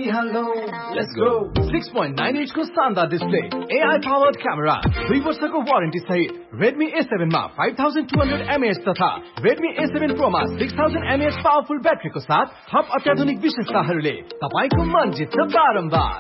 Let's go. 6.9 inch को शानदार display, AI powered camera, 2 वर्षको वारेन्टी सहित Redmi A7 मा 5200 mAh तथा Redmi A7 Pro मा 6000 mAh पावरफुल ब्याट्रीको साथ थप अत्याधुनिक विशेषताहरूले तपाईको मन जित्छ बारम्बार।